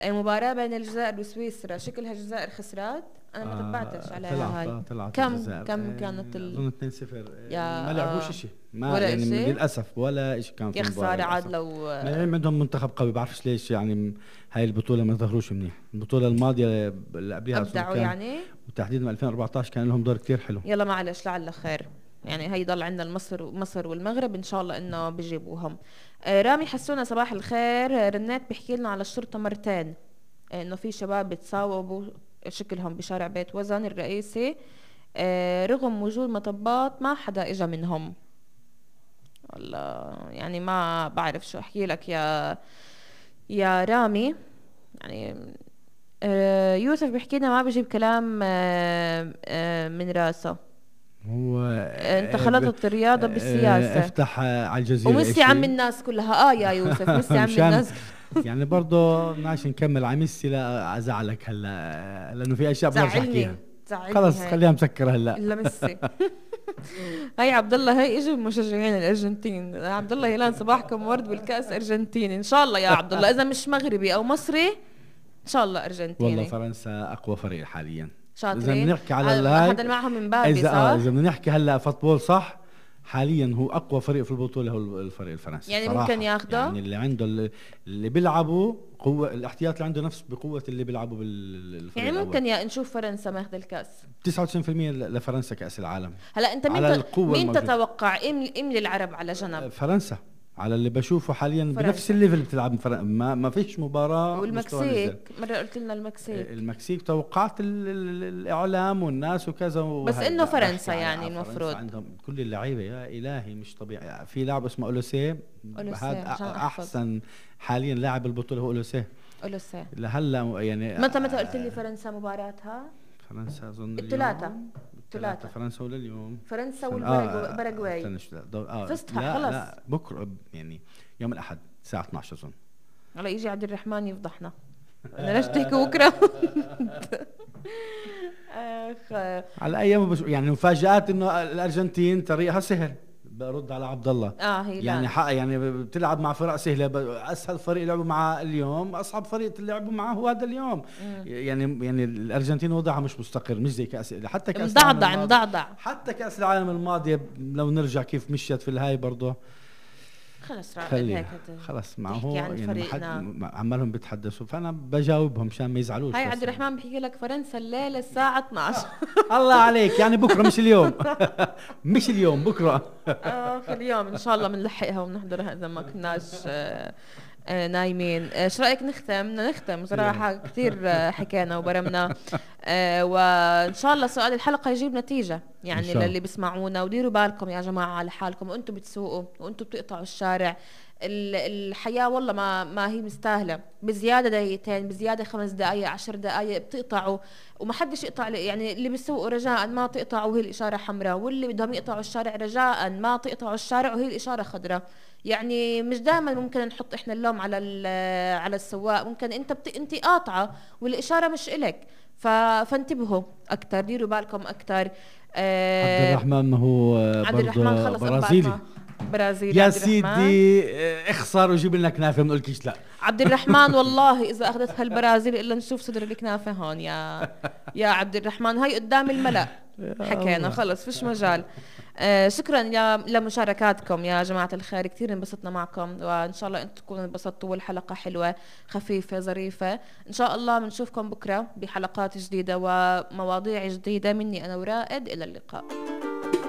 مباراة بين الجزائر وسويسرا، شكلها الجزائر خسرت. انا ما تبعتش عليها هاي. طلعت كم الجزائر. كم كانت اظن 2-0. يا ما لعبوش شيء، ما ولا يعني إشي؟ للاسف ولا شيء كان في يا المباراه خسارة عاد للأسف. لو ما عندهم منتخب قوي، بعرفش ليش يعني هاي البطوله ما ظهروش منيح. البطوله الماضيه اللي قبلها ابدعوا كان يعني. وتحديدا 2014 كان لهم دور كتير حلو. يلا معلش لعل خير، يعني هي ضل عندنا مصر والمغرب ان شاء الله انه بيجيبوهم. رامي حسونا صباح الخير، رنات بيحكي لنا على الشرطة مرتين، انه في شباب بتصاوبوا شكلهم بشارع بيت وزن الرئيسي، رغم وجود مطبات ما حدا اجا منهم. والله يعني ما بعرف شو احكي لك يا رامي. يعني يوسف بيحكي لنا ما بجيب كلام من راسه. هو انت خلطت الرياضة بالسياسة. افتح على الجزيرة وميسي عم اشي الناس كلها. يا يوسف ميسي عم مشان الناس. يعني برضه بدناش نكمل على ميسي، لا ازعلك هلا لانه في اشياء بنرجع احكيها. تزعلني خلص هاي خليها مسكرة هلا. الا ميسي. هاي عبد الله، هاي اجوا مشجعين الارجنتين. عبد الله يلان صباحكم ورد بالكاس ارجنتيني ان شاء الله يا عبد الله، اذا مش مغربي او مصري ان شاء الله ارجنتيني. والله فرنسا اقوى فريق حاليا. اذا شاطرين. بنحكي على هذا الهاي، اللي معهم من بابي صح؟ اذا بدنا نحكي هلا فوتبول صح، حاليا هو اقوى فريق في البطوله هو الفريق الفرنسي يعني صراحة. ممكن ياخده، يعني اللي عنده اللي بيلعبوا قوه، الاحتياط اللي عنده نفس بقوه اللي بيلعبوا بالفريق يعني الأول. ممكن يا نشوف فرنسا ماخذ الكاس 99% لفرنسا كاس العالم. هلا. انت مين تتوقع؟ املي العرب على جنب. فرنسا على اللي بشوفه حاليا فرنسا. بنفس الليفل بتلعب ما فيش مباراه. والمكسيك مره قلت لنا المكسيك توقعت الاعلام والناس وكذا بس انه فرنسا يعني المفروض عندهم كل اللعيبه يا الهي مش طبيعي. في لاعب اسمه اولوسي، هذا احسن حاليا لاعب البطوله هو اولوسي لهلا. يعني متى قلت لي فرنسا مباراتها؟ فرنسا اظن الثلاثة فرنسا ولا اليوم؟ فرنسا والباراغواي. فزتها خلص. لا بكره يعني يوم الاحد الساعه 12 اظن. هلا يجي عبد الرحمن يفضحنا. انا ليش تحكي بكره؟ على ايام يعني مفاجات انه الارجنتين طريقها سهل. برد على عبد الله. هي يعني يعني بتلعب مع فرق سهله. اسهل فريق لعبوا معه اليوم اصعب فريق لعبوا معه هو هذا اليوم. يعني الارجنتين وضعها مش مستقر، مش زي كاس، حتى كاس مضعضع. حتى كاس العالم الماضيه لو نرجع كيف مشيت في الهاي برضه. خلص معه يعني عمالهم بيتحدثوا، فانا بجاوبهم مشان ما يزعلوش. هاي عبد الرحمن بحكي لك فرنسا الليله الساعه 12. الله عليك، يعني بكره مش اليوم. مش اليوم بكره. اليوم ان شاء الله بنلحقها وبنحضرها اذا ما كناش نايمين. شو رايك نختم صراحه كثير حكينا وبرمنا. وان شاء الله سؤال الحلقه يجيب نتيجه يعني للي بيسمعونا. وديروا بالكم يا جماعه على حالكم وانتم بتسوقوا وانتم بتقطعوا الشارع. الحياه والله ما هي مستاهله. بزياده دقيقتين، بزياده 5 دقائق 10 دقائق بتقطعوا وما حدش يقطع. يعني اللي بيسوقوا رجاء ما تقطعوا وهي الاشاره حمراء، واللي بدهم يقطعوا الشارع رجاء ما تقطعوا الشارع وهي الاشاره خضراء. يعني مش دائما ممكن نحط احنا اللوم على السواق. ممكن انت قاطعه والاشاره مش إلك. فانتبهوا اكثر، ديروا بالكم اكثر. عبد الرحمن ما هو برضه برازيلي يا سيدي. اخسر وجيب لنا كنافه، ما بنقولكيش لا. عبد الرحمن والله اذا اخذتها البرازيل الا نشوف صدر الكنافه هون يا عبد الرحمن. هاي قدام الملأ حكينا خلص فيش مجال. شكرا لمشاركاتكم يا جماعة الخير، كثير انبسطنا معكم وإن شاء الله أنتم تكونوا انبسطتوا والحلقة حلوة خفيفة ظريفة. إن شاء الله بنشوفكم بكرة بحلقات جديدة ومواضيع جديدة. مني أنا ورائد، إلى اللقاء.